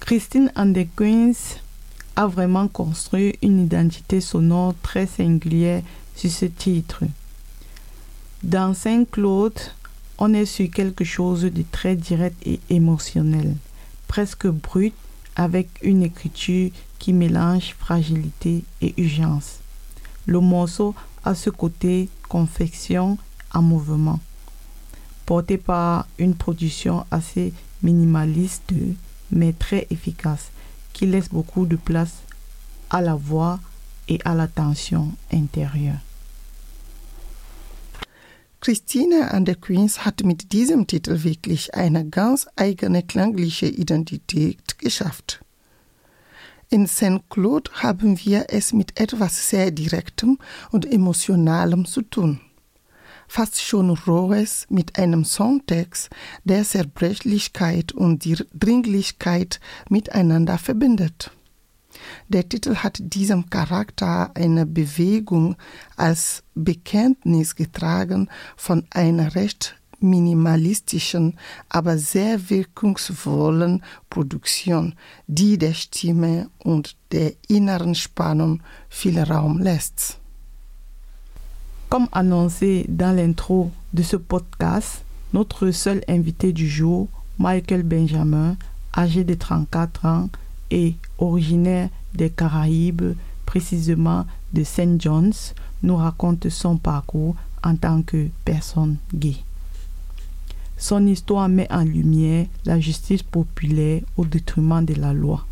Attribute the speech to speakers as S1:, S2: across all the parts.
S1: Christine and the Queens a vraiment construit une identité sonore très singulière sur ce titre. Dans Saint-Claude, on est sur quelque chose de très direct et émotionnel, presque brut, avec une écriture qui mélange fragilité et urgence. Le morceau a ce côté confection en mouvement, porté par une production assez minimaliste mais très efficace, qui laisse beaucoup de place à la voix et à la tension intérieure.
S2: Christine and the Queens hat mit diesem Titel wirklich eine ganz eigene klangliche Identität geschafft. In Saint-Claude haben wir es mit etwas sehr Direktem und Emotionalem zu tun. Fast schon Rohes mit einem Songtext, der Zerbrechlichkeit und die Dringlichkeit miteinander verbindet. Der Titel hat diesem Charakter einer Bewegung als Bekenntnis getragen von einer recht minimalistischen, aber sehr wirkungsvollen Produktion, die der Stimme und der inneren Spannung viel Raum lässt.
S1: Comme annoncé dans l'intro de ce podcast, notre seul invité du jour, Michael Benjamin, âgé de 34 ans et originaire des Caraïbes, précisément de St. John's, nous raconte son parcours en tant que personne gay. Son histoire met en lumière la justice populaire au détriment de la loi.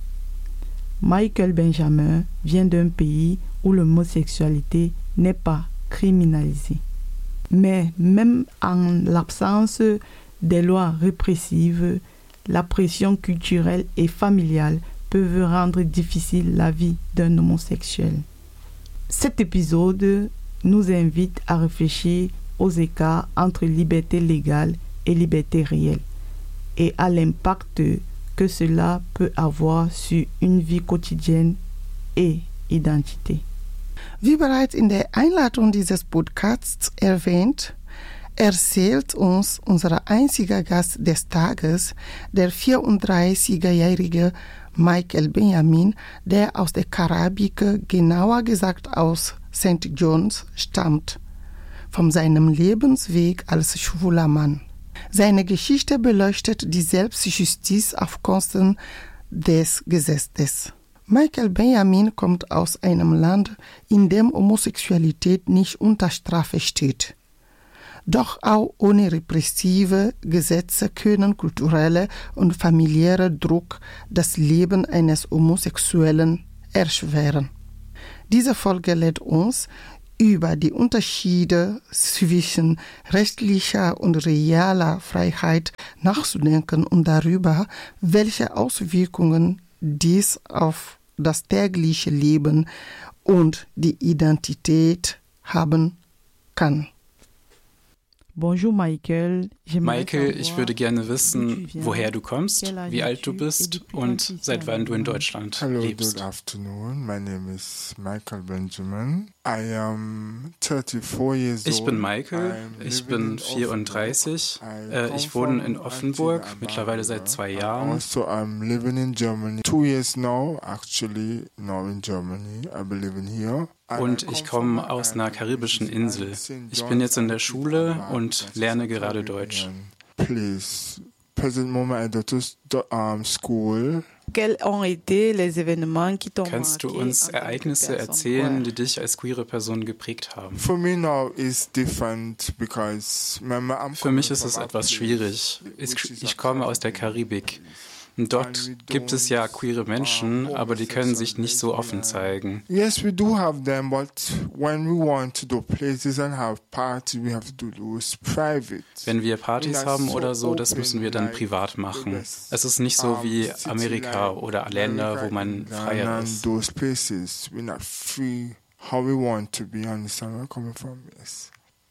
S1: Michael Benjamin vient d'un pays où l'homosexualité n'est pas criminalisée. Mais même en l'absence des lois répressives, la pression culturelle et familiale peuvent rendre difficile la vie d'un homosexuel. Cet épisode nous invite à réfléchir aux écarts entre liberté légale et liberté réelle et à l'impact que cela peut avoir sur une vie quotidienne et identité.
S2: Wie bereits in der Einleitung dieses Podcasts erwähnt, erzählt uns unser einziger Gast des Tages, der 34-jährige Michael Benjamin, der aus der Karibik, genauer gesagt aus St. John's, stammt, von seinem Lebensweg als schwuler Mann. Seine Geschichte beleuchtet die Selbstjustiz auf Kosten des Gesetzes. Michael Benjamin kommt aus einem Land, in dem Homosexualität nicht unter Strafe steht. Doch auch ohne repressive Gesetze können kulturelle und familiäre Druck das Leben eines Homosexuellen erschweren. Diese Folge lädt uns, über die Unterschiede zwischen rechtlicher und realer Freiheit nachzudenken und darüber, welche Auswirkungen dies auf das tägliche Leben und die Identität haben kann.
S1: Bonjour Michael.
S3: Michael, ich würde gerne wissen, woher du kommst, wie alt du bist und seit wann du in Deutschland lebst.
S4: Good afternoon. My name is Michael Benjamin. I am 34 years old.
S3: Ich bin Michael, ich bin 34. Ich wohne in Offenburg, mittlerweile seit 2 Jahren.
S4: Also I'm living in Germany. 2 years now, actually, now in Germany. I've been living here.
S3: Und ich komme aus einer karibischen Insel. Ich bin jetzt in der Schule und lerne gerade Deutsch.
S4: Please, present moment I go to school.
S3: Kannst du uns Ereignisse erzählen, die dich als queere Person geprägt haben?
S4: For me now is different because
S3: Für mich ist es etwas schwierig. Ich komme aus der Karibik. Und dort gibt es ja queere Menschen, aber die können sich nicht so offen zeigen.
S4: Yes, we do have them, but when we want to do places and have parties, we have to do it private.
S3: Wenn wir Partys haben oder so, das müssen wir dann privat machen. Es ist nicht so wie Amerika oder Länder, wo man freier ist.
S4: Those places, we're not free how we want to be. Understand where I'm coming from? Yes.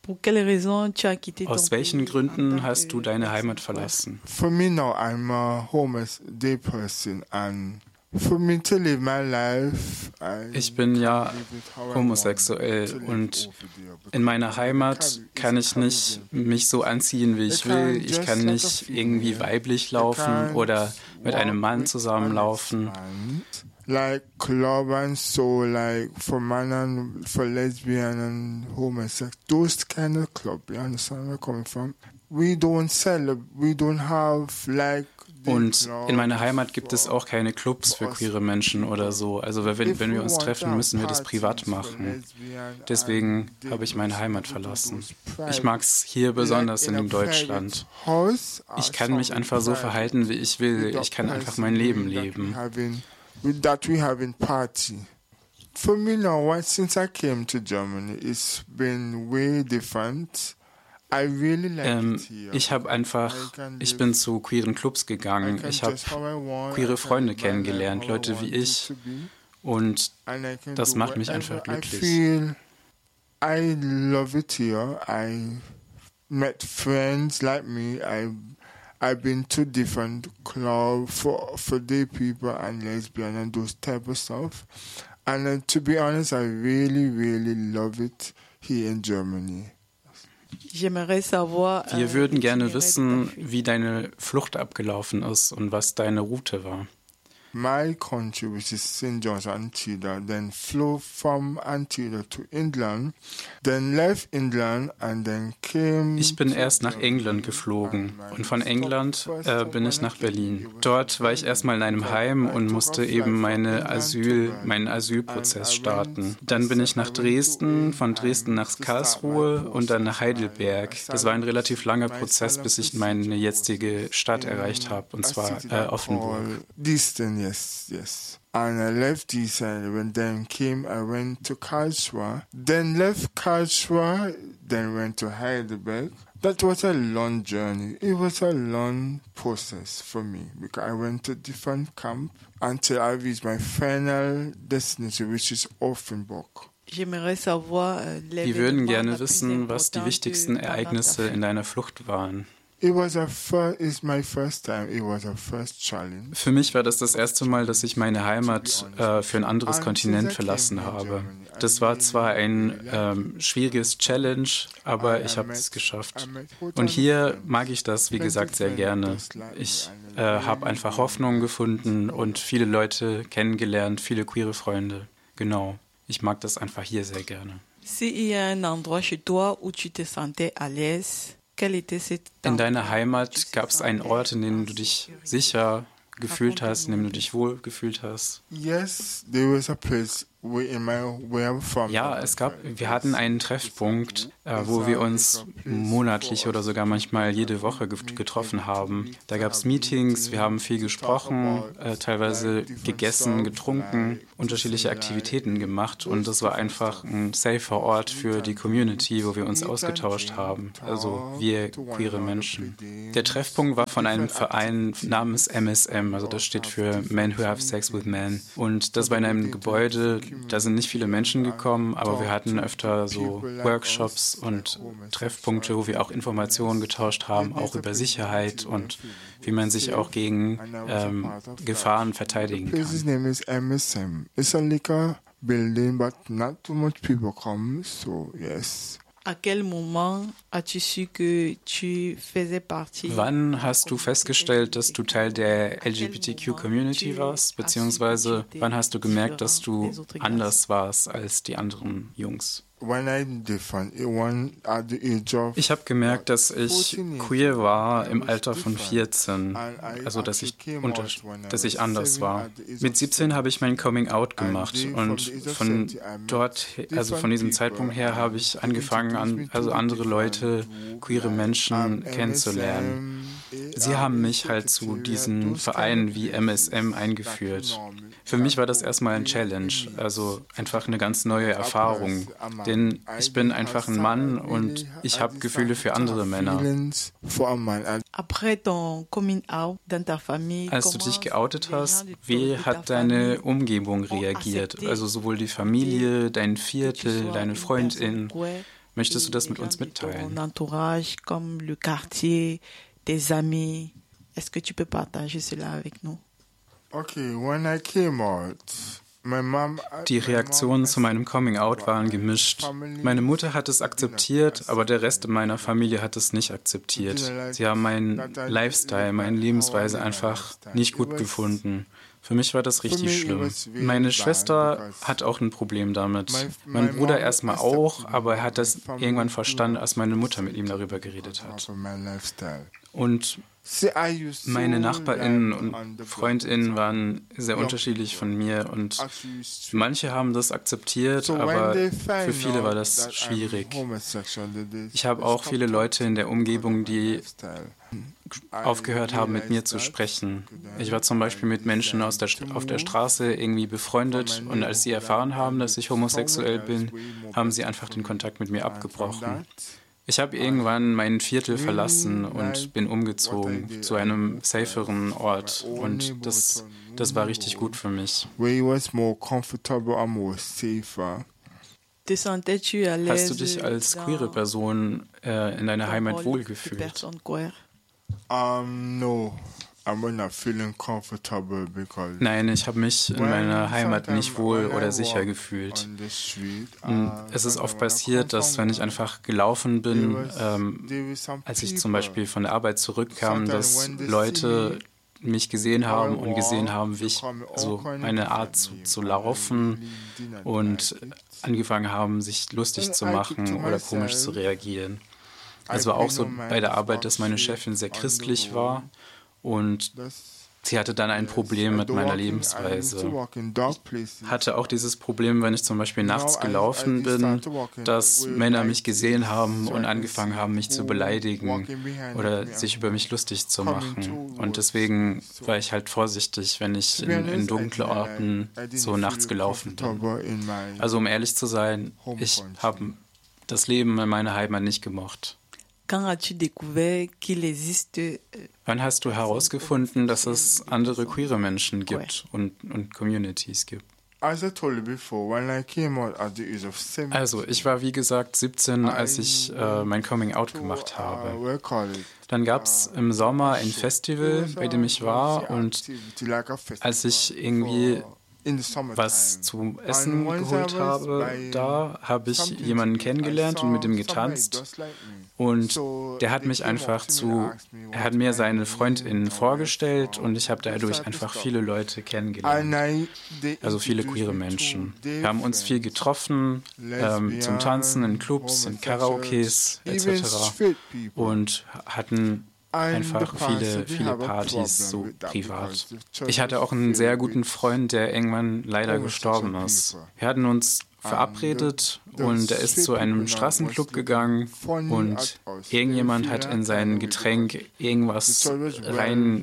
S3: Aus welchen Gründen hast du deine Heimat verlassen?
S4: For me now, I'm a homeless day person and
S3: Ich bin ja homosexuell und in meiner Heimat kann ich nicht mich so anziehen, wie ich will. Ich kann nicht irgendwie weiblich laufen oder mit einem Mann zusammenlaufen.
S4: Like club and so, like for man and for lesbian and homosexual, those kind of club, you understand where I'm coming from? We don't have like.
S3: Und in meiner Heimat gibt es auch keine Clubs für queere Menschen oder so. Also wenn wir uns treffen, müssen wir das privat machen. Deswegen habe ich meine Heimat verlassen. Ich mag es hier besonders in Deutschland. Ich kann mich einfach so verhalten, wie ich will. Ich kann einfach mein Leben leben.
S4: That we have in party. For me now, since I came to Germany, it's been way different. I really like it here.
S3: Ich bin zu queeren Clubs gegangen. Ich habe queere Freunde kennengelernt, Leute wie ich. Und das macht mich einfach glücklich.
S4: I love it here. I met friends like me. I've been to different clubs for gay people and lesbian and those type of stuff. And to be honest, I really, really love it here in Germany.
S3: Wir würden gerne wissen, wie deine Flucht abgelaufen ist und was deine Route war.
S4: My country, which is St. John's, Antibes, then flew from Antibes to England, then left England and then came.
S3: Ich bin erst nach England geflogen und von England bin ich nach Berlin. Dort war ich erstmal in einem Heim und musste eben meinen Asylprozess starten. Dann bin ich nach Dresden, von Dresden nach Karlsruhe und dann nach Heidelberg. Das war ein relativ langer Prozess, bis ich meine jetzige Stadt erreicht habe, und zwar Offenburg.
S4: Yes. And I left this and then I went to Karlsruhe, then left Karlsruhe, then went to Heidelberg. That was a long journey. It was a long process for me because I went to different camps until I reached my final destination, which is Offenburg.
S3: Wir würden gerne wissen, was die wichtigsten Ereignisse in deiner Flucht waren.
S4: It's my first time. It was a first challenge.
S3: Für mich war das erste Mal, dass ich meine Heimat für ein anderes Kontinent verlassen habe. Das war zwar ein schwieriges Challenge, aber ich habe es geschafft. Und hier mag ich das, wie gesagt, sehr gerne. Ich habe einfach Hoffnung gefunden und viele Leute kennengelernt, viele queere Freunde. Genau, ich mag das einfach hier sehr gerne.
S1: S'il y a un endroit chez toi où tu te sentais à l'aise,
S3: in deiner Heimat gab es einen Ort, in dem du dich sicher gefühlt hast, in dem du dich wohl gefühlt hast?
S4: Yes, there was a place where I'm from.
S3: Ja, wir hatten einen Treffpunkt, wo wir uns monatlich oder sogar manchmal jede Woche getroffen haben. Da gab es Meetings, wir haben viel gesprochen, teilweise gegessen, getrunken, unterschiedliche Aktivitäten gemacht, und das war einfach ein safer Ort für die Community, wo wir uns ausgetauscht haben, also wir queere Menschen. Der Treffpunkt war von einem Verein namens MSM, also das steht für Men Who Have Sex with Men, und das war in einem Gebäude. Da sind nicht viele Menschen gekommen, aber wir hatten öfter so Workshops und Treffpunkte, wo wir auch Informationen getauscht haben, auch über Sicherheit und wie man sich auch gegen Gefahren verteidigen kann.
S4: The name is MSM. It's a liquor building, but not too much people come, so yes.
S1: À quel moment as-tu su que tu faisais partie?
S3: Wann hast du festgestellt, dass du Teil der LGBTQ-Community warst? Beziehungsweise wann hast du gemerkt, dass du anders warst als die anderen Jungs? Ich habe gemerkt, dass ich queer war im Alter von 14, also dass ich anders war. Mit 17 habe ich mein Coming-out gemacht und von diesem Zeitpunkt her habe ich angefangen, andere Leute, queere Menschen kennenzulernen. Sie haben mich halt zu diesen Vereinen wie MSM eingeführt. Für mich war das erstmal ein Challenge, also einfach eine ganz neue Erfahrung. Denn ich bin einfach ein Mann und ich habe Gefühle für andere Männer. Als du dich geoutet hast, wie hat deine Umgebung reagiert? Also sowohl die Familie, dein Viertel, deine Freundin. Möchtest du das mit uns mitteilen?
S1: Des amis. Est-ce que tu peux partager cela avec nous?
S4: Okay, when I came out,
S3: Die Reaktionen zu meinem Coming-out waren gemischt. Meine Mutter hat es akzeptiert, aber der Rest meiner Familie hat es nicht akzeptiert. Sie haben meinen Lifestyle, meine Lebensweise einfach nicht gut gefunden. Für mich war das richtig schlimm. Meine Schwester hat auch ein Problem damit. Mein Bruder erstmal auch, aber er hat das irgendwann verstanden, als meine Mutter mit ihm darüber geredet hat. Und meine NachbarInnen und FreundInnen waren sehr unterschiedlich von mir und manche haben das akzeptiert, aber für viele war das schwierig. Ich habe auch viele Leute in der Umgebung, die aufgehört haben, mit mir zu sprechen. Ich war zum Beispiel mit Menschen auf der Straße irgendwie befreundet und als sie erfahren haben, dass ich homosexuell bin, haben sie einfach den Kontakt mit mir abgebrochen. Ich habe irgendwann mein Viertel verlassen und bin umgezogen zu einem saferen Ort und das war richtig gut für mich. Hast du dich als queere Person in deiner Heimat wohlgefühlt?
S4: No. I'm not feeling comfortable because
S3: Nein, ich habe mich in meiner Heimat nicht wohl oder sicher gefühlt. Es ist oft passiert, dass wenn ich einfach gelaufen bin, als ich zum Beispiel von der Arbeit zurückkam, dass Leute mich gesehen haben und gesehen haben, wie ich so meine Art zu laufen und angefangen haben, sich lustig zu machen oder komisch zu reagieren. Es war auch so bei der Arbeit, dass meine Chefin sehr christlich war. Und sie hatte dann ein Problem mit meiner Lebensweise. Hatte auch dieses Problem, wenn ich zum Beispiel nachts gelaufen bin, dass Männer mich gesehen haben und angefangen haben, mich zu beleidigen oder sich über mich lustig zu machen. Und deswegen war ich halt vorsichtig, wenn ich in dunkle Orten so nachts gelaufen bin. Also um ehrlich zu sein, ich habe das Leben in meiner Heimat nicht gemocht. Wann hast du herausgefunden, dass es andere queere Menschen gibt und Communities gibt? Also, ich war wie gesagt 17, als ich mein Coming-out gemacht habe. Dann gab es im Sommer ein Festival, bei dem ich war und als ich irgendwie was zu essen geholt habe, da habe ich jemanden kennengelernt und mit ihm getanzt. Und der hat mich einfach er hat mir seine FreundInnen vorgestellt und ich habe dadurch einfach viele Leute kennengelernt. Also viele queere Menschen. Wir haben uns viel getroffen, zum Tanzen in Clubs, in Karaokes etc. Und hatten einfach viele Partys, so privat. Ich hatte auch einen sehr guten Freund, der irgendwann leider gestorben ist. Wir hatten uns verabredet und er ist zu einem Straßenclub gegangen und irgendjemand hat in sein Getränk irgendwas rein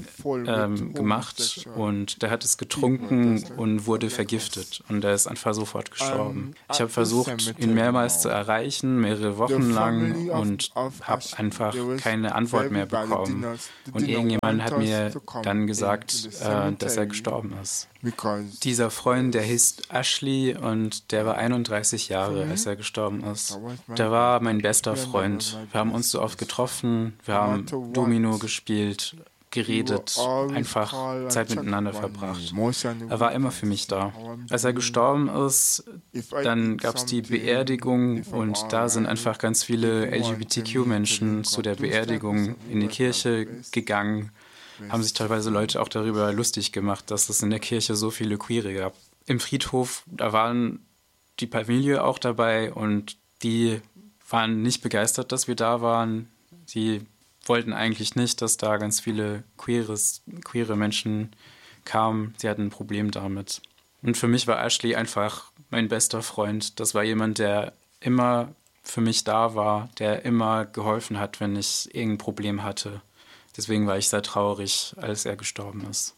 S3: gemacht und der hat es getrunken und wurde vergiftet und er ist einfach sofort gestorben. Ich habe versucht, ihn mehrmals zu erreichen, mehrere Wochen lang und habe einfach keine Antwort mehr bekommen. Und irgendjemand hat mir dann gesagt, dass er gestorben ist. Dieser Freund, der hieß Ashley und der war 31 Jahre, als er gestorben ist. Der war mein bester Freund. Wir haben uns so oft getroffen, wir haben Domino gespielt, geredet, einfach Zeit miteinander verbracht. Er war immer für mich da. Als er gestorben ist, dann gab es die Beerdigung und da sind einfach ganz viele LGBTQ-Menschen zu der Beerdigung in die Kirche gegangen. Haben sich teilweise Leute auch darüber lustig gemacht, dass es in der Kirche so viele Queere gab. Im Friedhof, da waren die Familie auch dabei und die waren nicht begeistert, dass wir da waren. Sie wollten eigentlich nicht, dass da ganz viele queere Menschen kamen. Sie hatten ein Problem damit. Und für mich war Ashley einfach mein bester Freund. Das war jemand, der immer für mich da war, der immer geholfen hat, wenn ich irgendein Problem hatte. Deswegen war ich sehr traurig, als er gestorben ist.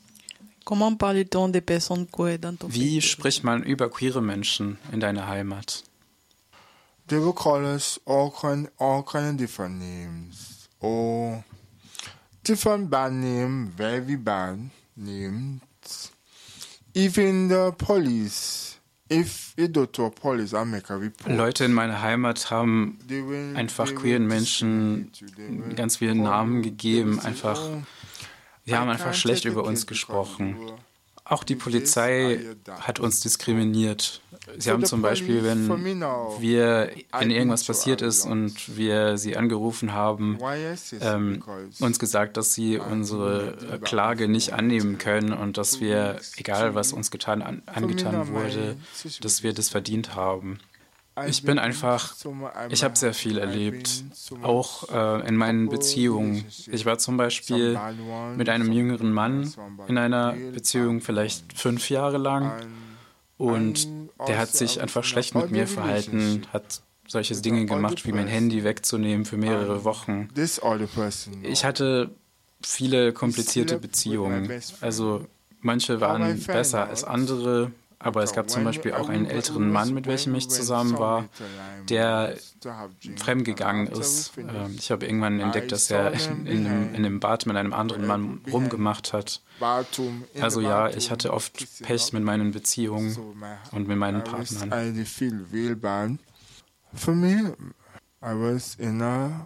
S3: Wie spricht man über queere Menschen in deiner Heimat?
S4: They will call us all kind of different names. Or different bad names, very bad names. Even the police. If you go to a police, I'll make a report.
S3: Leute in meiner Heimat haben einfach queeren Menschen ganz viele Namen gegeben, einfach Sie haben einfach schlecht über uns gesprochen. Auch die Polizei hat uns diskriminiert. Sie haben zum Beispiel, wenn irgendwas passiert ist und wir sie angerufen haben, uns gesagt, dass sie unsere Klage nicht annehmen können und dass wir, egal was uns angetan wurde, dass wir das verdient haben. Ich habe sehr viel erlebt, auch in meinen Beziehungen. Ich war zum Beispiel mit einem jüngeren Mann in einer Beziehung vielleicht 5 Jahre lang und der hat sich einfach schlecht mit mir verhalten, hat solche Dinge gemacht, wie mein Handy wegzunehmen für mehrere Wochen. Ich hatte viele komplizierte Beziehungen, also manche waren besser als andere. Aber es gab zum Beispiel auch einen älteren Mann, mit welchem ich zusammen war, der fremdgegangen ist. Ich habe irgendwann entdeckt, dass er in einem Bad mit einem anderen Mann rumgemacht hat. Also ja, ich hatte oft Pech mit meinen Beziehungen und mit meinen Partnern.
S4: For me, I was in a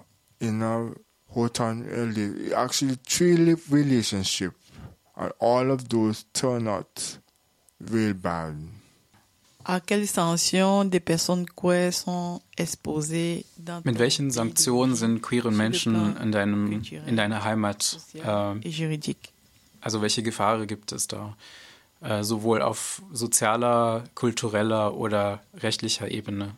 S4: actually 3 relationships, and all of those turned out real bad.
S1: À quelles sanctions des personnes queer sont exposées dans
S3: Mit welchen Sanktionen sind queere Menschen in deiner Heimat? Also welche Gefahren gibt es da? Sowohl auf sozialer, kultureller oder rechtlicher Ebene?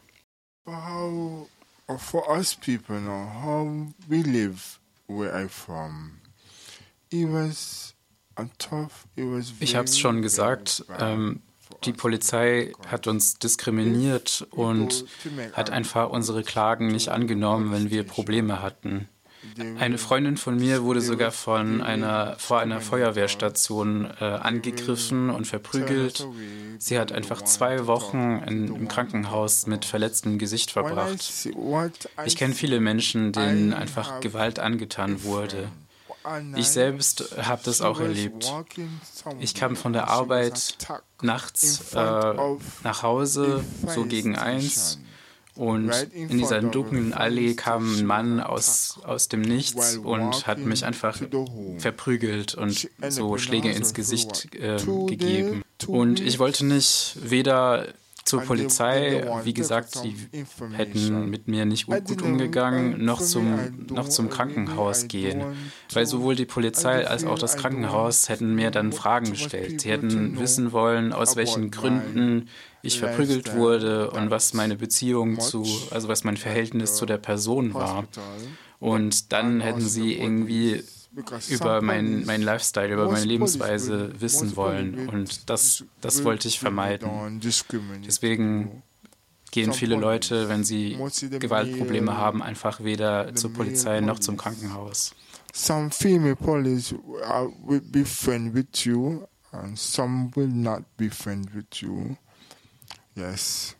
S4: For us people now, how we live where I'm from, it was tough.
S3: Ich habe es schon gesagt, die Polizei hat uns diskriminiert und hat einfach unsere Klagen nicht angenommen, wenn wir Probleme hatten. Eine Freundin von mir wurde sogar vor einer Feuerwehrstation angegriffen und verprügelt. Sie hat einfach 2 Wochen im Krankenhaus mit verletztem Gesicht verbracht. Ich kenne viele Menschen, denen einfach Gewalt angetan wurde. Ich selbst habe das auch erlebt. Ich kam von der Arbeit nachts nach Hause, so gegen 1. Und in dieser dunklen Allee kam ein Mann aus dem Nichts und hat mich einfach verprügelt und so Schläge ins Gesicht gegeben. Und ich wollte nicht weder zur Polizei, wie gesagt, die hätten mit mir nicht gut umgegangen, noch zum Krankenhaus gehen. Weil sowohl die Polizei als auch das Krankenhaus hätten mir dann Fragen gestellt. Sie hätten wissen wollen, aus welchen Gründen ich verprügelt wurde und was meine was mein Verhältnis zu der Person war. Und dann hätten sie irgendwie über meinen Lifestyle, über meine Lebensweise wissen wollen. Und das wollte ich vermeiden. Deswegen gehen viele Leute, wenn sie Gewaltprobleme haben, einfach weder zur Polizei noch zum Krankenhaus.
S4: Some female police will be friend with you and some will not be friend with you. Yes.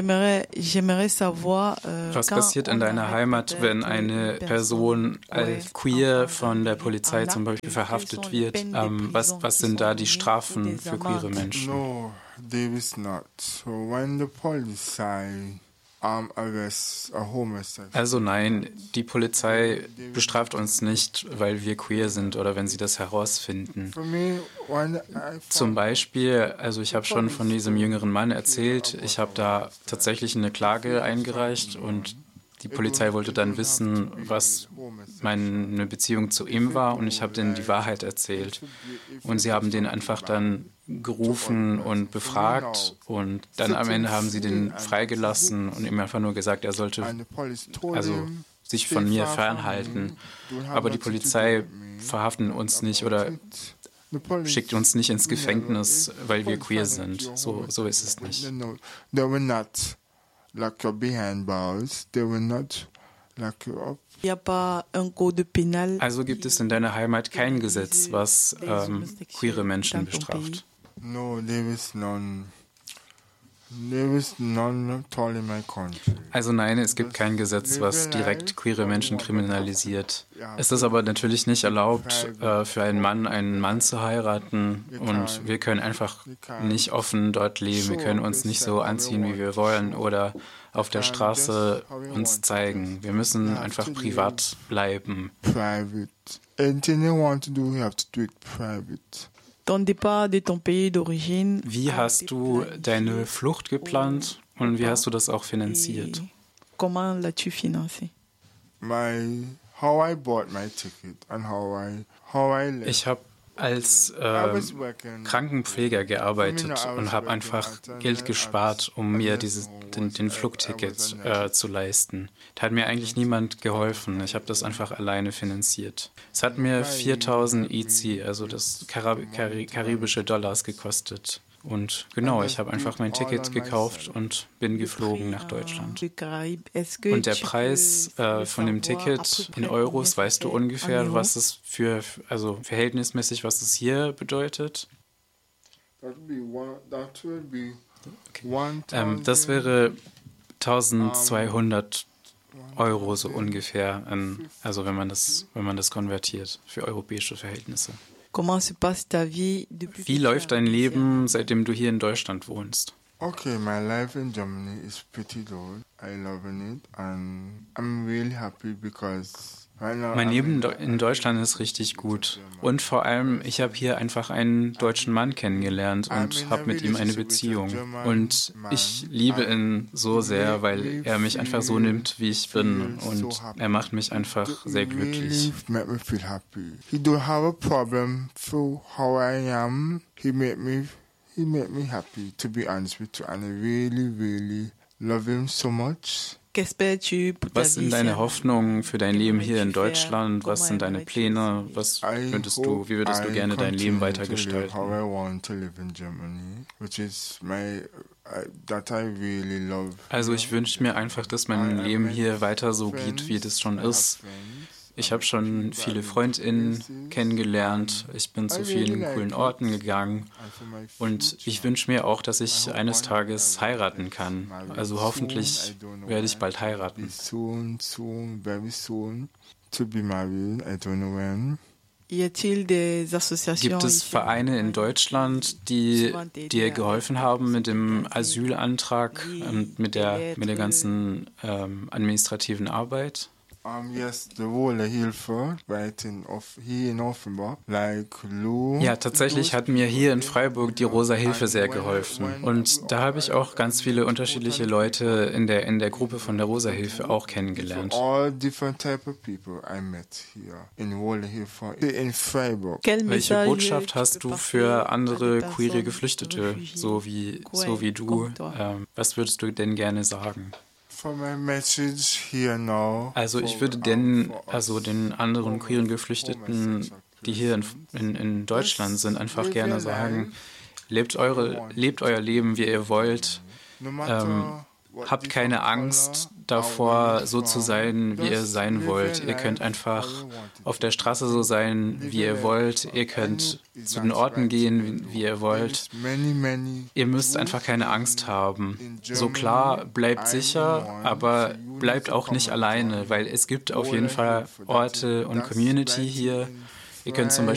S1: Was
S3: passiert in deiner Heimat, wenn eine Person als queer von der Polizei zum Beispiel verhaftet wird? Was sind da die Strafen für queere Menschen?
S4: No, there is not. So when the police arrests a homosexual.
S3: Also nein, die Polizei bestraft uns nicht, weil wir queer sind oder wenn sie das herausfinden. Zum Beispiel, also ich habe schon von diesem jüngeren Mann erzählt, ich habe da tatsächlich eine Klage eingereicht und die Polizei wollte dann wissen, was meine Beziehung zu ihm war und ich habe denen die Wahrheit erzählt. Und sie haben den einfach dann gerufen und befragt und dann am Ende haben sie den freigelassen und ihm einfach nur gesagt, er sollte sich von mir fernhalten. Aber die Polizei verhaftet uns nicht oder schickt uns nicht ins Gefängnis, weil wir queer sind. So ist es nicht.
S4: Lock you behind bars, they will not lock you up.
S3: Also gibt es in deiner Heimat kein Gesetz, was queere Menschen bestraft?
S4: No, there is none. There is none at all in my country.
S3: Also nein, es gibt kein Gesetz, was direkt queere Menschen kriminalisiert. Es ist aber natürlich nicht erlaubt, für einen Mann zu heiraten, und wir können einfach nicht offen dort leben. Wir können uns nicht so anziehen, wie wir wollen, oder auf der Straße uns zeigen. Wir müssen einfach privat bleiben.
S4: Private. Anything you want to do, you have to do it private.
S1: Ton départ de ton pays d'origine.
S3: Wie hast du deine Flucht geplant und wie hast du das auch finanziert?
S1: Comment l'as-tu financé?
S4: How I bought my ticket and how I left.
S3: Ich habe als Krankenpfleger gearbeitet und habe einfach Geld gespart, um mir den Flugticket zu leisten. Da hat mir eigentlich niemand geholfen. Ich habe das einfach alleine finanziert. Es hat mir 4.000 EC, also das karibische Dollars, gekostet. Und genau, ich habe einfach mein Ticket gekauft und bin geflogen nach Deutschland. Und der Preis von dem Ticket in Euros, weißt du ungefähr, was es also verhältnismäßig, was es hier bedeutet? Das wäre 1.200 Euro so ungefähr, also wenn man das konvertiert für europäische Verhältnisse. Wie läuft dein Leben, seitdem du hier in Deutschland wohnst?
S4: Okay, my life in Germany is pretty good. I love it and I'm really happy because
S3: mein Leben in Deutschland ist richtig gut. Und vor allem, ich habe hier einfach einen deutschen Mann kennengelernt und habe mit ihm eine Beziehung. Und ich liebe ihn so sehr, weil er mich einfach so nimmt, wie ich bin. Und er macht mich einfach sehr glücklich.
S4: He don't have a problem for how I am. He made me happy, to be honest with you. And I really, really love him so much.
S3: Was sind deine Hoffnungen für dein Leben hier in Deutschland? Was sind deine Pläne? Wie würdest du gerne dein Leben weitergestalten? Also ich wünsche mir einfach, dass mein Leben hier weiter so geht, wie das schon ist. Ich habe schon viele FreundInnen kennengelernt, ich bin zu vielen coolen Orten gegangen und ich wünsche mir auch, dass ich eines Tages heiraten kann. Also hoffentlich werde ich bald heiraten. Gibt es Vereine in Deutschland, die dir geholfen haben mit dem Asylantrag und mit der ganzen administrativen Arbeit?
S4: Yes, the Wohlerhilfe, hier in Offenbach, like Lou.
S3: Ja, tatsächlich hat mir hier in Freiburg die Rosa Hilfe sehr geholfen. Und da habe ich auch ganz viele unterschiedliche Leute in der Gruppe von der Rosa Hilfe auch kennengelernt.
S4: All different type of people I met here in Wohlerhilfe in Freiburg.
S3: Welche Botschaft hast du für andere queere Geflüchtete, so wie du? Was würdest du denn gerne sagen? Also ich würde den anderen queeren Geflüchteten, die hier in Deutschland sind, einfach gerne sagen, lebt euer Leben, wie ihr wollt. Habt keine Angst davor, so zu sein, wie ihr sein wollt. Ihr könnt einfach auf der Straße so sein, wie ihr wollt. Ihr könnt zu den Orten gehen, wie ihr wollt. Ihr müsst einfach keine Angst haben. So klar, bleibt sicher, aber bleibt auch nicht alleine, weil es gibt auf jeden Fall Orte und Community hier. Ihr könnt zum Beispiel